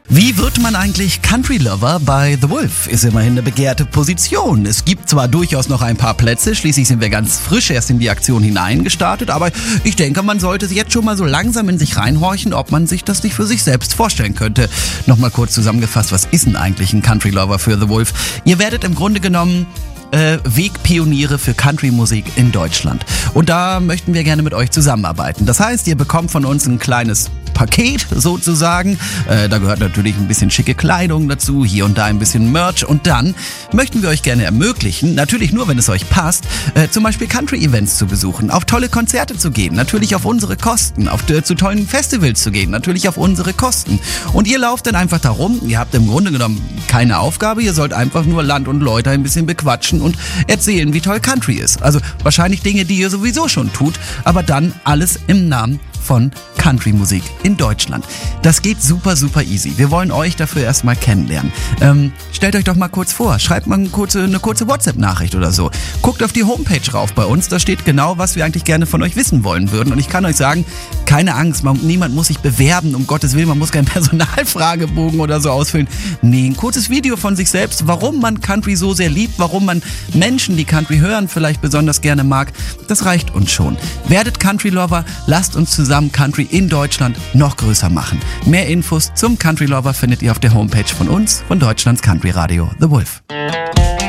Wie wird man eigentlich Country Lover? Bei The Wolf ist immerhin eine begehrte Position. Es gibt zwar durchaus noch ein paar Plätze, schließlich sind wir ganz frisch erst in die Aktion hineingestartet, aber ich denke, man sollte jetzt schon mal so langsam in sich reinhorchen, ob man sich das nicht für sich selbst vorstellen könnte. Nochmal kurz zusammengefasst, was ist denn eigentlich ein Country Lover für The Wolf? Ihr werdet im Grunde genommen Wegpioniere für Country-Musik in Deutschland. Und da möchten wir gerne mit euch zusammenarbeiten. Das heißt, ihr bekommt von uns ein kleines Paket sozusagen. Da gehört natürlich ein bisschen schicke Kleidung dazu, hier und da ein bisschen Merch. Und dann möchten wir euch gerne ermöglichen, natürlich nur, wenn es euch passt, zum Beispiel Country-Events zu besuchen, auf tolle Konzerte zu gehen, natürlich auf unsere Kosten, zu tollen Festivals zu gehen, natürlich auf unsere Kosten. Und ihr lauft dann einfach da rum, ihr habt im Grunde genommen keine Aufgabe, ihr sollt einfach nur Land und Leute ein bisschen bequatschen und erzählen, wie toll Country ist. Also wahrscheinlich Dinge, die ihr sowieso schon tut, aber dann alles im Namen von Country-Musik in Deutschland. Das geht super, super easy. Wir wollen euch dafür erstmal kennenlernen. Stellt euch doch mal kurz vor, schreibt mal eine kurze WhatsApp-Nachricht oder so. Guckt auf die Homepage rauf bei uns, da steht genau, was wir eigentlich gerne von euch wissen wollen würden. Und ich kann euch sagen, keine Angst, niemand muss sich bewerben, um Gottes Willen, man muss keinen Personalfragebogen oder so ausfüllen. Nee, ein kurzes Video von sich selbst, warum man Country so sehr liebt, warum man Menschen, die Country hören, vielleicht besonders gerne mag, das reicht uns schon. Werdet Country-Lover, lasst uns zusammen Country in Deutschland noch größer machen. Mehr Infos zum Country Lover findet ihr auf der Homepage von uns, von Deutschlands Country Radio The Wolf.